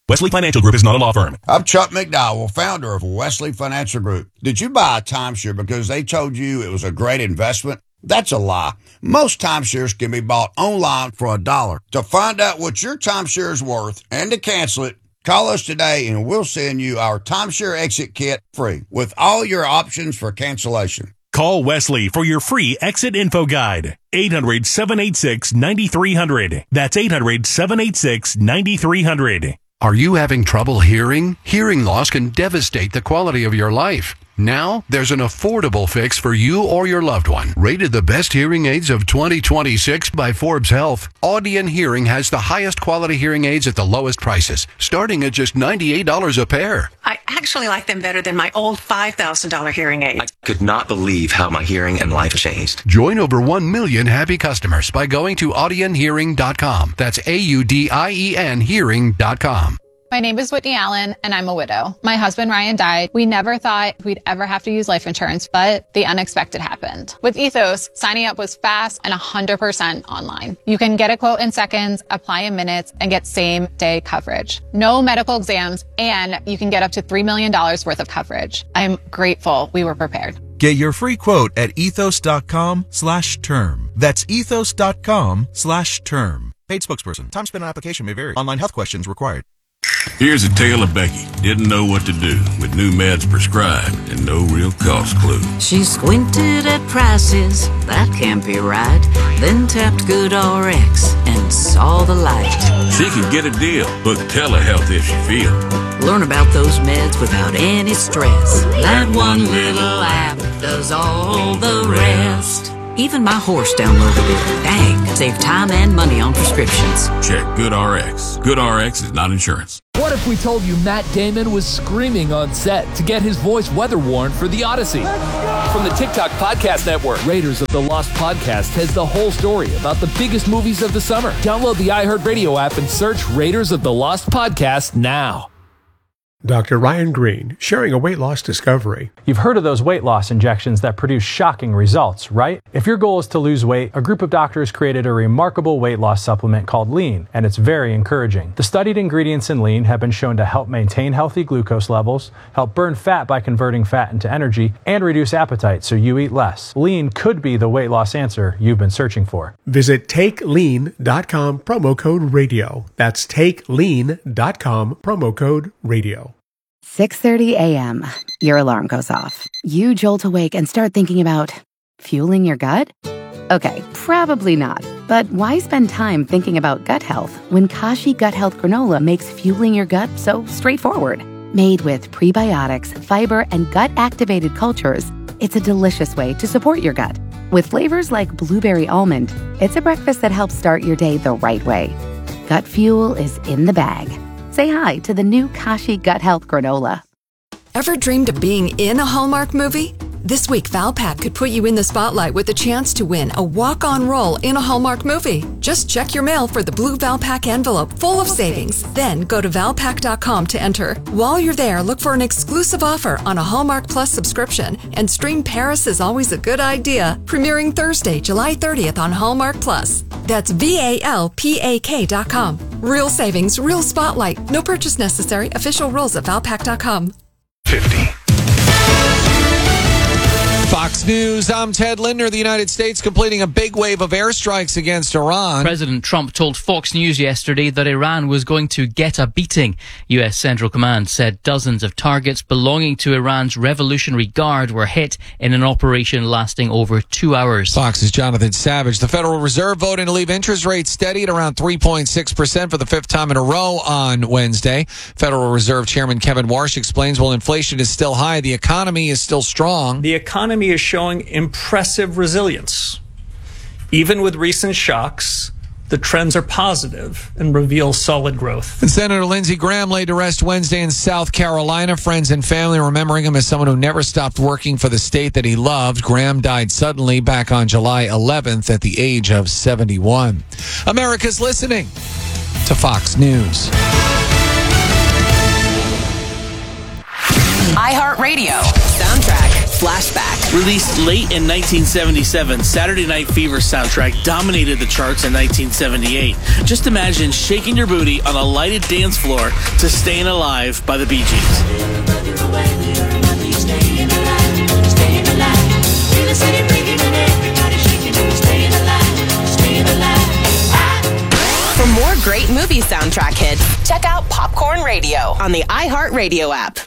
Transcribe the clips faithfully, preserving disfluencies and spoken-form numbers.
Wesley Financial Group is not a law firm. I'm Chuck McDowell, founder of Wesley Financial Group. Did you buy a timeshare because they told you it was a great investment? That's a lie. Most timeshares can be bought online for a dollar. To find out what your timeshare is worth and to cancel it, call us today and we'll send you our timeshare exit kit free with all your options for cancellation. Call Wesley for your free exit info guide. eight hundred, seven eight six, nine three zero zero. That's eight hundred, seven eight six, nine three zero zero. Are you having trouble hearing? Hearing loss can devastate the quality of your life. Now, there's an affordable fix for you or your loved one. Rated the best hearing aids of twenty twenty-six by Forbes Health, Audion Hearing has the highest quality hearing aids at the lowest prices, starting at just ninety-eight dollars a pair. I actually like them better than my old five thousand dollars hearing aid. I could not believe how my hearing and life changed. Join over one million happy customers by going to audion hearing dot com. That's A U D I E N hearing dot com. My name is Whitney Allen, and I'm a widow. My husband, Ryan, died. We never thought we'd ever have to use life insurance, but the unexpected happened. With Ethos, signing up was fast and one hundred percent online. You can get a quote in seconds, apply in minutes, and get same-day coverage. No medical exams, and you can get up to three million dollars worth of coverage. I'm grateful we were prepared. Get your free quote at ethos.com slash term. That's ethos.com slash term. Paid spokesperson. Time spent on application may vary. Online health questions required. Here's a tale of Becky. Didn't know what to do with new meds prescribed and no real cost clue. She squinted at prices, that can't be right. Then tapped GoodRx and saw the light. She can get a deal. Book telehealth if she feel. Learn about those meds without any stress. That one little app does all the rest. Even my horse downloaded it. Dang, save time and money on prescriptions. Check GoodRx. GoodRx is not insurance. What if we told you Matt Damon was screaming on set to get his voice weather worn for The Odyssey? From the TikTok Podcast Network, Raiders of the Lost Podcast has the whole story about the biggest movies of the summer. Download the iHeartRadio app and search Raiders of the Lost Podcast now. Doctor Ryan Green, sharing a weight loss discovery. You've heard of those weight loss injections that produce shocking results, right? If your goal is to lose weight, a group of doctors created a remarkable weight loss supplement called Lean, and it's very encouraging. The studied ingredients in Lean have been shown to help maintain healthy glucose levels, help burn fat by converting fat into energy, and reduce appetite so you eat less. Lean could be the weight loss answer you've been searching for. Visit take lean dot com, promo code radio. That's take lean dot com, promo code radio. six thirty a.m. Your alarm goes off. You jolt awake and start thinking about fueling your gut? Okay, probably not. But why spend time thinking about gut health when Kashi Gut Health Granola makes fueling your gut so straightforward? Made with prebiotics, fiber, and gut-activated cultures, it's a delicious way to support your gut. With flavors like blueberry almond, it's a breakfast that helps start your day the right way. Gut fuel is in the bag. Say hi to the new Kashi Gut Health Granola. Ever dreamed of being in a Hallmark movie? This week, Valpak could put you in the spotlight with a chance to win a walk-on role in a Hallmark movie. Just check your mail for the blue Valpak envelope full of savings. Then go to valpak dot com to enter. While you're there, look for an exclusive offer on a Hallmark Plus subscription and stream Paris is Always a Good Idea, premiering Thursday, July thirtieth on Hallmark Plus. That's V A L P A K dot com. Real savings, real spotlight. No purchase necessary. Official rules at valpak dot com. fifty. Fox News, I'm Ted Linder. The United States completing a big wave of airstrikes against Iran. President Trump told Fox News yesterday that Iran was going to get a beating. U S Central Command said dozens of targets belonging to Iran's Revolutionary Guard were hit in an operation lasting over two hours. Fox's Jonathan Savage. The Federal Reserve voting to leave interest rates steady at around three point six percent for the fifth time in a row on Wednesday. Federal Reserve Chairman Kevin Warsh explains while inflation is still high, the economy is still strong. The economy is showing impressive resilience. Even with recent shocks, the trends are positive and reveal solid growth. And Senator Lindsey Graham laid to rest Wednesday in South Carolina. Friends and family remembering him as someone who never stopped working for the state that he loved. Graham died suddenly back on July eleventh at the age of seventy-one. America's listening to Fox News. iHeartRadio. Soundtrack. Flashback. Released late in nineteen seventy-seven, Saturday Night Fever soundtrack dominated the charts in nineteen seventy-eight. Just imagine shaking your booty on a lighted dance floor to Stayin' Alive by the Bee Gees. For more great movie soundtrack hits, check out Popcorn Radio on the iHeartRadio app.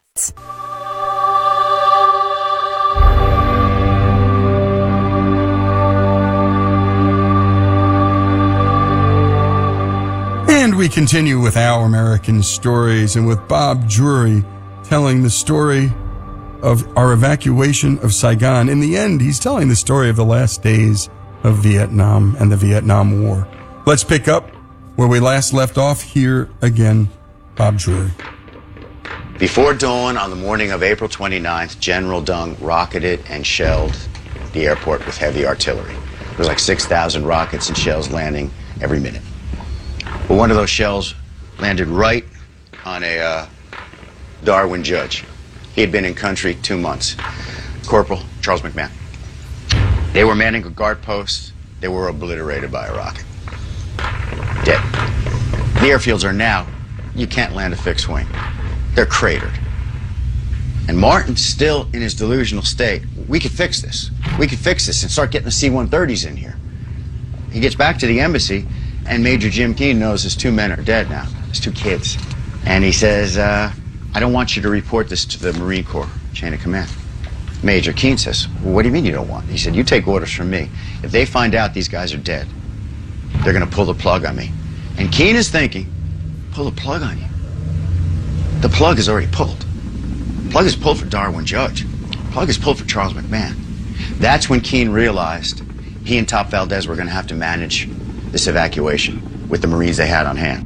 And we continue with Our American Stories, and with Bob Drury telling the story of our evacuation of Saigon. In the end, he's telling the story of the last days of Vietnam and the Vietnam War. Let's pick up where we last left off. Here again, Bob Drury. Before dawn on the morning of April twenty-ninth, General Deng rocketed and shelled the airport with heavy artillery. It was like six thousand rockets and shells landing every minute. But one of those shells landed right on a uh, Darwin judge. He had been in country two months. Corporal Charles McMahon. They were manning a guard post. They were obliterated by a rocket. Dead. The airfields are now, you can't land a fixed wing. They're cratered. And Martin's still in his delusional state. We could fix this. We could fix this and start getting the C one thirties in here. He gets back to the embassy, and Major Jim Keane knows his two men are dead now, his two kids. And he says, uh, I don't want you to report this to the Marine Corps chain of command. Major Keane says, well, what do you mean you don't want? He said, you take orders from me. If they find out these guys are dead, they're going to pull the plug on me. And Keane is thinking, pull the plug on you? The plug is already pulled. The plug is pulled for Darwin Judge. The plug is pulled for Charles McMahon. That's when Keane realized he and Top Valdez were going to have to manage this evacuation with the Marines they had on hand.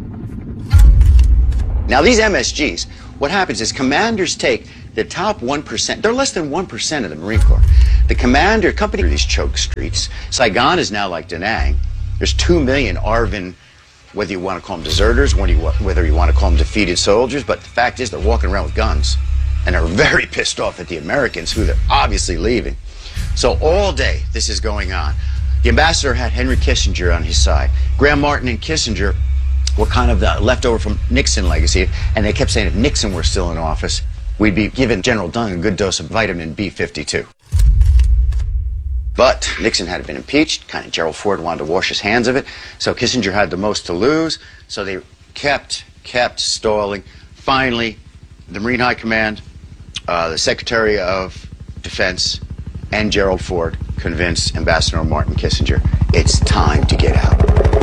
Now, these M S Gs, what happens is commanders take the top one percent. They're less than one percent of the Marine Corps. The commander, company, these choke streets. Saigon is now like Da Nang. There's two million ARVN, whether you want to call them deserters, whether you, whether you want to call them defeated soldiers, but the fact is they're walking around with guns, and they're very pissed off at the Americans, who they're obviously leaving. So all day, this is going on. The ambassador had Henry Kissinger on his side. Graham Martin and Kissinger were kind of the leftover from Nixon legacy, and they kept saying if Nixon were still in office, we'd be giving General Deng a good dose of vitamin B fifty-two. But Nixon had been impeached. Kind of Gerald Ford wanted to wash his hands of it, so Kissinger had the most to lose, so they kept, kept stalling. Finally, the Marine High Command, uh, the Secretary of Defense, and Gerald Ford convinced Ambassador Martin Kissinger, it's time to get out.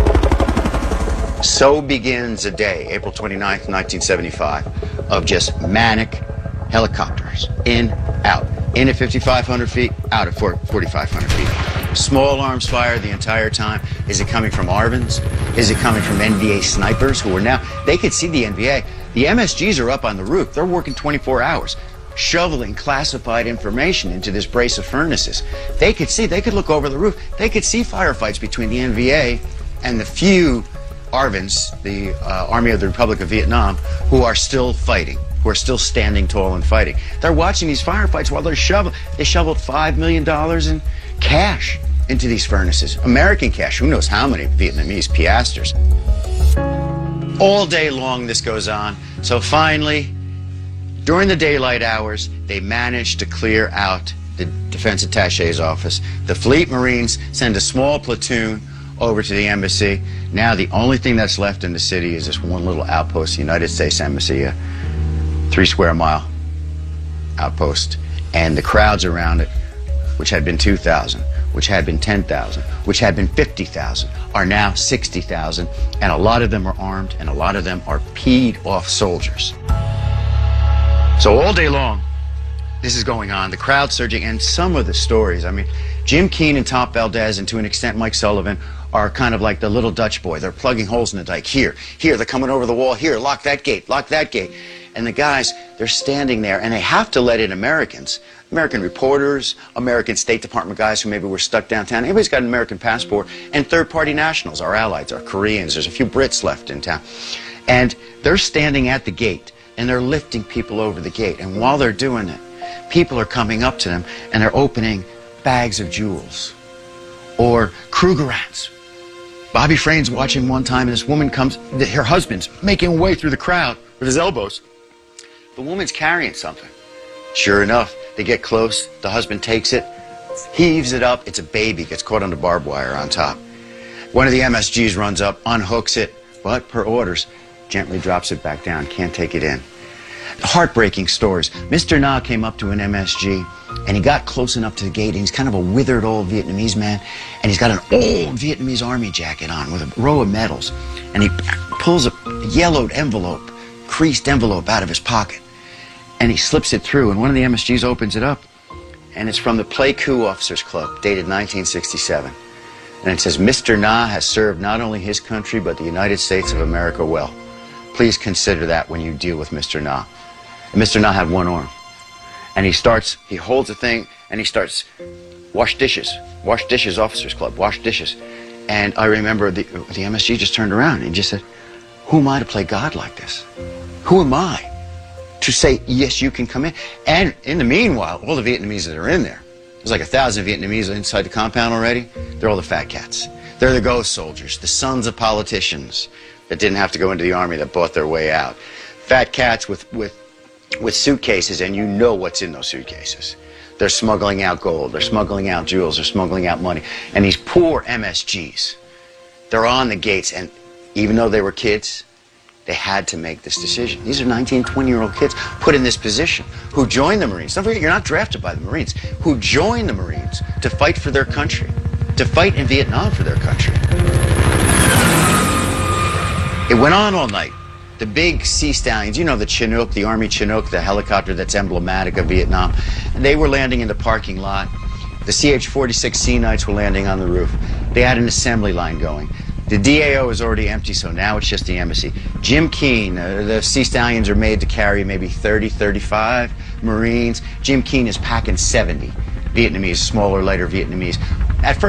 So begins a day, April twenty-ninth, nineteen seventy-five, of just manic helicopters, in, out. In at fifty-five hundred feet, out at forty-five hundred feet. Small arms fire the entire time. Is it coming from ARVNs? Is it coming from N V A snipers who are now, they could see the N V A. The M S Gs are up on the roof. They're working twenty-four hours, shoveling classified information into this brace of furnaces. They could see, they could look over the roof. They could see firefights between the N V A and the few ARVNs, the uh, Army of the Republic of Vietnam, who are still fighting, who are still standing tall and fighting. They're watching these firefights while they're shoveling. They shoveled five million dollars in cash into these furnaces. American cash, who knows how many Vietnamese piastres. All day long this goes on. So finally, during the daylight hours, they managed to clear out the defense attaché's office. The Fleet Marines send a small platoon over to the embassy. Now the only thing that's left in the city is this one little outpost, the United States Embassy, a three square mile outpost. And the crowds around it, which had been two thousand, which had been ten thousand, which had been fifty thousand, are now sixty thousand. And a lot of them are armed, and a lot of them are peed off soldiers. So all day long, this is going on, the crowd surging, and some of the stories, I mean, Jim Keane and Top Valdez, and to an extent Mike Sullivan, are kind of like the little Dutch boy. They're plugging holes in the dike. Here, here, they're coming over the wall. Here, lock that gate, lock that gate. And the guys, they're standing there, and they have to let in Americans. American reporters, American State Department guys who maybe were stuck downtown. Everybody's got an American passport. And third-party nationals, our allies, our Koreans. There's a few Brits left in town. And they're standing at the gate, and they're lifting people over the gate. And while they're doing it, people are coming up to them and they're opening bags of jewels or Krugerrands. Bobby Frane's watching one time and this woman comes, her husband's making way through the crowd with his elbows. The woman's carrying something. Sure enough, they get close, the husband takes it, heaves it up, it's a baby, gets caught under barbed wire on top. One of the M S Gs runs up, unhooks it, but per orders, gently drops it back down, can't take it in. Heartbreaking stories. Mister Na came up to an M S G and he got close enough to the gate and he's kind of a withered old Vietnamese man and he's got an old Vietnamese army jacket on with a row of medals and he pulls a yellowed envelope, creased envelope out of his pocket and he slips it through and one of the M S Gs opens it up and it's from the Pleiku Officers Club, dated nineteen sixty-seven. And it says, Mister Na has served not only his country but the United States of America well. Please consider that when you deal with Mister Na. And Mister Na had one arm. And he starts, he holds the thing, and he starts, wash dishes. Wash dishes, Officers Club, wash dishes. And I remember the, the M S G just turned around and just said, who am I to play God like this? Who am I to say, yes, you can come in? And in the meanwhile, all the Vietnamese that are in there, there's like a thousand Vietnamese inside the compound already, they're all the fat cats. They're the ghost soldiers, the sons of politicians that didn't have to go into the army, that bought their way out. Fat cats with, with, with suitcases, and you know what's in those suitcases. They're smuggling out gold, they're smuggling out jewels, they're smuggling out money. And these poor M S Gs, they're on the gates, and even though they were kids, they had to make this decision. These are nineteen, twenty-year-old kids put in this position who joined the Marines. Don't forget, you're not drafted by the Marines. Who joined the Marines to fight for their country, to fight in Vietnam for their country. It went on all night. The big Sea Stallions, you know the Chinook, the Army Chinook, the helicopter that's emblematic of Vietnam, they were landing in the parking lot. The C H forty-six Sea Knights were landing on the roof. They had an assembly line going. The D A O is already empty, so now it's just the embassy. Jim Keane, uh, the Sea Stallions are made to carry maybe thirty, thirty-five Marines. Jim Keane is packing seventy Vietnamese, smaller, lighter Vietnamese. At first,